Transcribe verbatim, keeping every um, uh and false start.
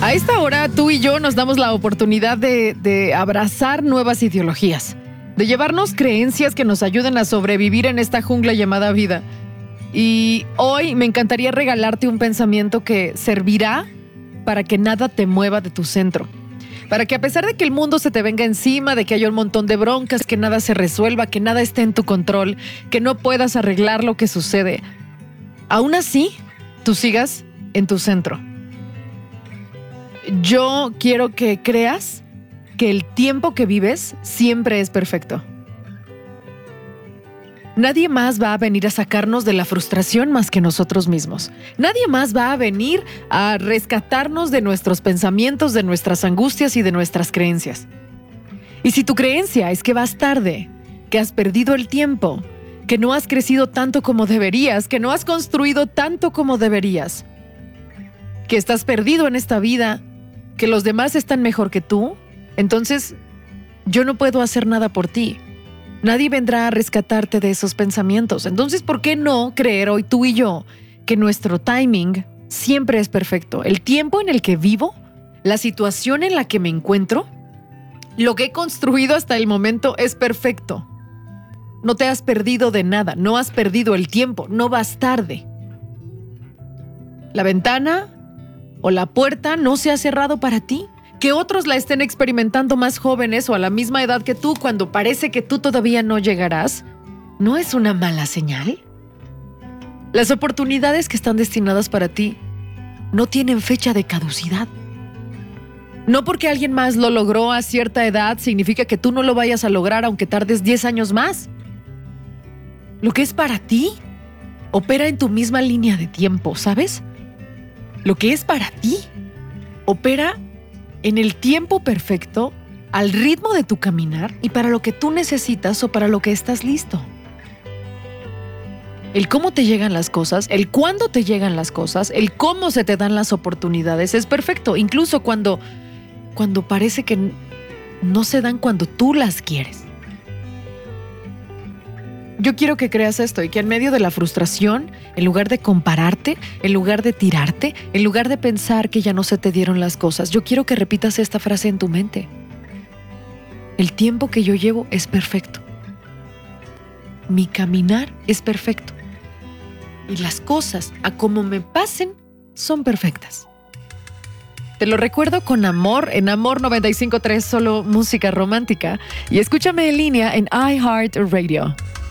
A esta hora, tú y yo nos damos la oportunidad de, de abrazar nuevas ideologías, de llevarnos creencias que nos ayuden a sobrevivir en esta jungla llamada vida. Y hoy me encantaría regalarte un pensamiento que servirá para que nada te mueva de tu centro. Para que a pesar de que el mundo se te venga encima, de que haya un montón de broncas, que nada se resuelva, que nada esté en tu control, que no puedas arreglar lo que sucede, aún así, tú sigas en tu centro. Yo quiero que creas que el tiempo que vives siempre es perfecto. Nadie más va a venir a sacarnos de la frustración más que nosotros mismos. Nadie más va a venir a rescatarnos de nuestros pensamientos, de nuestras angustias y de nuestras creencias. Y si tu creencia es que vas tarde, que has perdido el tiempo, que no has crecido tanto como deberías, que no has construido tanto como deberías, que estás perdido en esta vida, que los demás están mejor que tú, entonces yo no puedo hacer nada por ti. Nadie vendrá a rescatarte de esos pensamientos. Entonces, ¿por qué no creer hoy tú y yo que nuestro timing siempre es perfecto? El tiempo en el que vivo, la situación en la que me encuentro, lo que he construido hasta el momento es perfecto. No te has perdido de nada, no has perdido el tiempo, no vas tarde. La ventana o la puerta no se ha cerrado para ti. Que otros la estén experimentando más jóvenes o a la misma edad que tú cuando parece que tú todavía no llegarás, ¿no es una mala señal? Las oportunidades que están destinadas para ti no tienen fecha de caducidad. No porque alguien más lo logró a cierta edad significa que tú no lo vayas a lograr aunque tardes diez años más. Lo que es para ti opera en tu misma línea de tiempo, ¿sabes? Lo que es para ti opera en el tiempo perfecto, al ritmo de tu caminar y para lo que tú necesitas o para lo que estás listo. El cómo te llegan las cosas, el cuándo te llegan las cosas, el cómo se te dan las oportunidades es perfecto, incluso cuando, cuando parece que no se dan cuando tú las quieres. Yo quiero que creas esto y que en medio de la frustración, en lugar de compararte, en lugar de tirarte, en lugar de pensar que ya no se te dieron las cosas, yo quiero que repitas esta frase en tu mente. El tiempo que yo llevo es perfecto. Mi caminar es perfecto. Y las cosas, a como me pasen, son perfectas. Te lo recuerdo con amor en Amor noventa y cinco punto tres, solo música romántica. Y escúchame en línea en iHeartRadio.